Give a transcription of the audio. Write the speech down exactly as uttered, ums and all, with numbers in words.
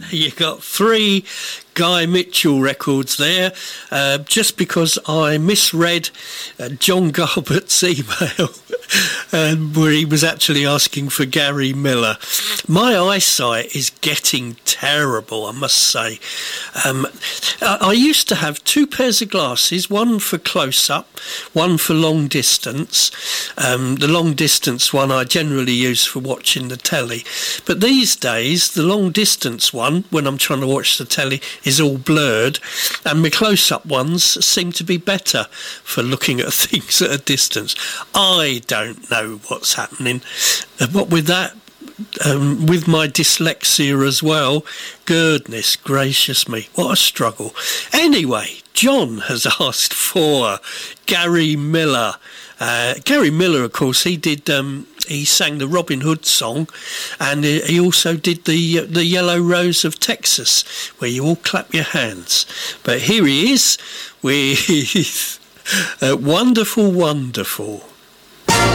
You got three Guy Mitchell records there, uh, just because I misread uh, John Garbutt's email um, where he was actually asking for Gary Miller. My eyesight is getting terrible, I must say. Um, I, I used to have two pairs of glasses, one for close-up, one for long distance. Um, the long distance one I generally use for watching the telly, but these days the long distance one, when I'm trying to watch the telly, is all blurred, and my close-up ones seem to be better for looking at things at a distance. I don't know what's happening. Uh, What with that, um, with my dyslexia as well, goodness gracious me, what a struggle. Anyway, John has asked for Gary Miller. Uh, Gary Miller, of course, he did. Um, he sang the Robin Hood song, and he also did the uh, the Yellow Rose of Texas, where you all clap your hands. But here he is with uh, Wonderful, Wonderful.